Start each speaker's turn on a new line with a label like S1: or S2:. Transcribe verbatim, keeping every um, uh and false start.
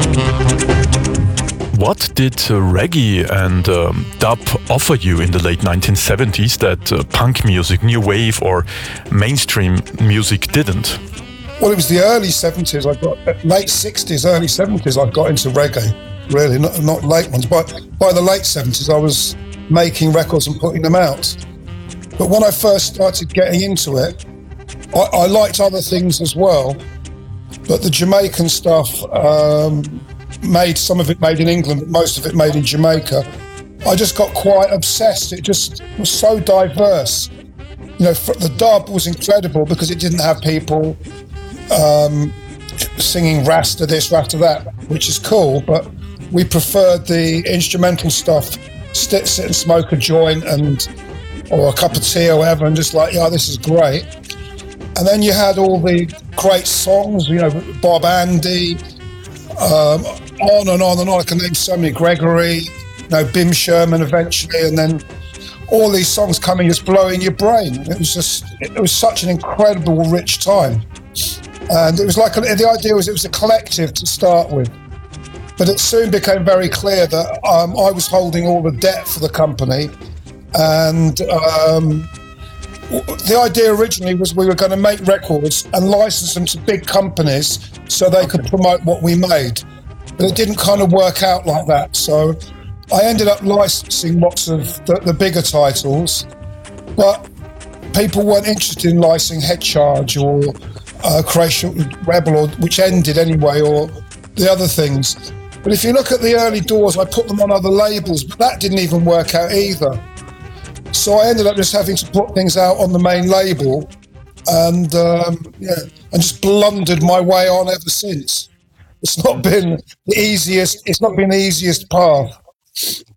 S1: What did uh, reggae and um, dub offer you in the late nineteen seventies that uh, punk music, new wave or mainstream music didn't?
S2: Well, it was the early seventies. I got late sixties, early seventies. I got into reggae. Really, not not late ones. But by the late seventies, I was making records and putting them out. But when I first started getting into it, I, I liked other things as well. But the Jamaican stuff, um, made some of it made in England, but most of it made in Jamaica. I just got quite obsessed. It just was so diverse. You know, the dub was incredible because it didn't have people um, singing Rasta this, Rasta that, which is cool, but we preferred the instrumental stuff. Sit, sit and smoke a joint and or a cup of tea or whatever, and just like, yeah, this is great. And then you had all the great songs, you know, Bob Andy, um, on and on and on. I can name so many, Gregory, you know, Bim Sherman eventually, and then all these songs coming, just blowing your brain. It was just, it was such an incredible, rich time. And it was like, the idea was it was a collective to start with. But it soon became very clear that um, I was holding all the debt for the company. And um, the idea originally was we were going to make records and license them to big companies so they could promote what we made. But it didn't kind of work out like that. So I ended up licensing lots of the, the bigger titles, but people weren't interested in licensing Head Charge or uh, Croatian Rebel, or, which ended anyway, or the other things. But if you look at the early Doors, I put them on other labels, but that didn't even work out either. So I ended up just having to put things out on the main label, and um, yeah, and just blundered my way on ever since. It's not been the easiest. It's not been the easiest path.